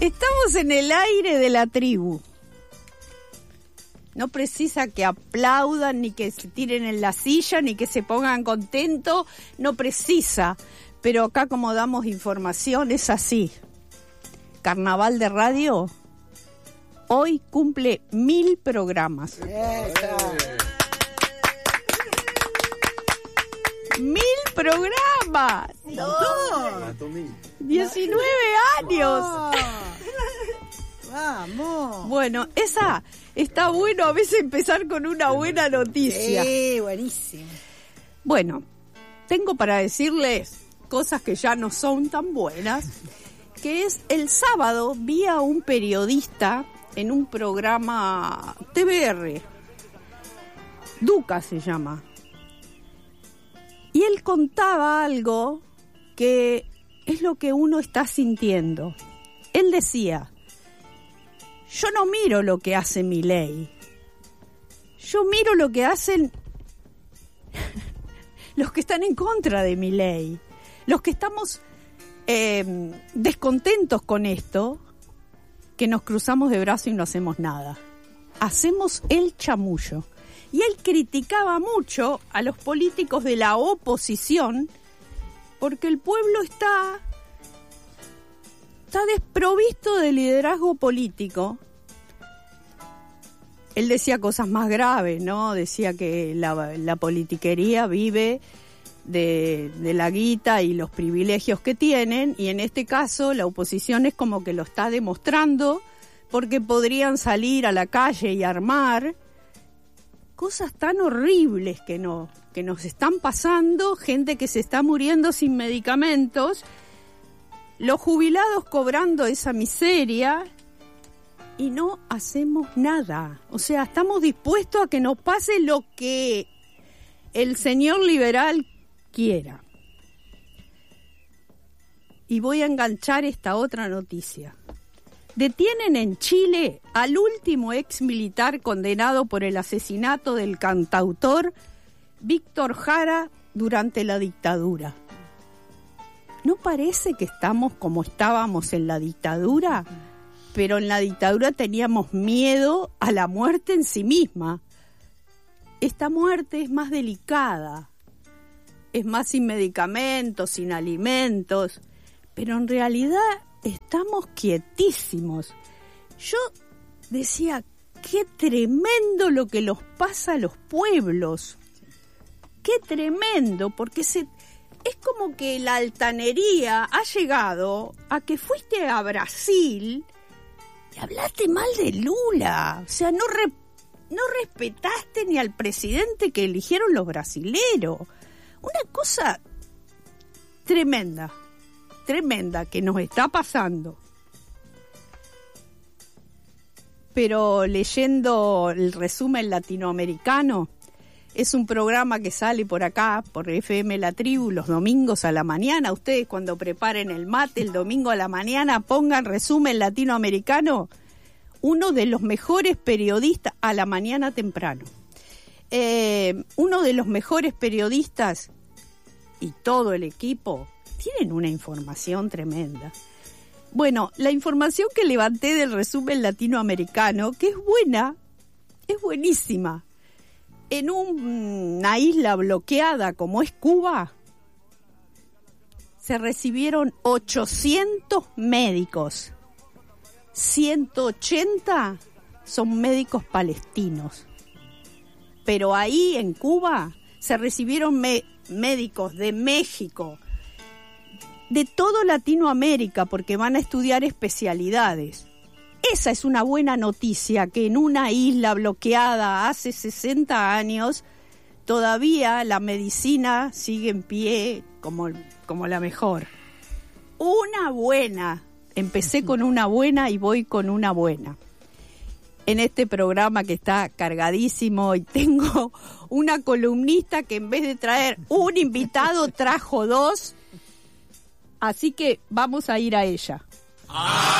Estamos en el aire de la tribu. No precisa que aplaudan, ni que se tiren en la silla, ni que se pongan contentos. No precisa. Pero acá, como damos información, es así. Carnaval de Radio hoy cumple 1000 programas. 1000 programas. No. 19 años. Vamos. Bueno, esa está bueno a veces empezar con una buena noticia. Sí, buenísimo. Bueno, tengo para decirles cosas que ya no son tan buenas, que es el sábado vi a un periodista en un programa TVR, Duca se llama, y él contaba algo que es lo que uno está sintiendo. Él decía: yo no miro lo que hace Milei, yo miro lo que hacen los que están en contra de Milei, los que estamos descontentos con esto, que nos cruzamos de brazos y no hacemos nada. Hacemos el chamullo. Y él criticaba mucho a los políticos de la oposición porque el pueblo está desprovisto de liderazgo político. Él decía cosas más graves, ¿no? Decía que la politiquería vive de la guita y los privilegios que tienen, y en este caso la oposición es como que lo está demostrando, porque podrían salir a la calle y armar cosas tan horribles que nos están pasando, gente que se está muriendo sin medicamentos, los jubilados cobrando esa miseria, y no hacemos nada. O sea, estamos dispuestos a que nos pase lo que el señor liberal quiera. Y voy a enganchar esta otra noticia. Detienen en Chile al último ex militar condenado por el asesinato del cantautor Víctor Jara durante la dictadura. ¿No parece que estamos como estábamos en la dictadura? Pero en la dictadura teníamos miedo a la muerte en sí misma. Esta muerte es más delicada, es más sin medicamentos, sin alimentos, pero en realidad estamos quietísimos. Yo decía, qué tremendo lo que los pasa a los pueblos. Qué tremendo, porque es como que la altanería ha llegado a que fuiste a Brasil y hablaste mal de Lula. O sea, no respetaste ni al presidente que eligieron los brasileros. Una cosa tremenda que nos está pasando. Pero leyendo el resumen latinoamericano, es un programa que sale por acá, por FM La Tribu, los domingos a la mañana. Ustedes cuando preparen el mate el domingo a la mañana, pongan resumen latinoamericano. Uno de los mejores periodistas a la mañana temprano. Uno de los mejores periodistas y todo el equipo tienen una información tremenda. Bueno, la información que levanté del resumen latinoamericano, que es buena, es buenísima. En una isla bloqueada como es Cuba, se recibieron 800 médicos. 180 son médicos palestinos. Pero ahí en Cuba se recibieron médicos de México, de todo Latinoamérica, porque van a estudiar especialidades. Esa es una buena noticia, que en una isla bloqueada hace 60 años todavía la medicina sigue en pie como la mejor. Una buena. Empecé con una buena y voy con una buena. En este programa que está cargadísimo, y tengo una columnista que en vez de traer un invitado trajo 2. Así que vamos a ir a ella.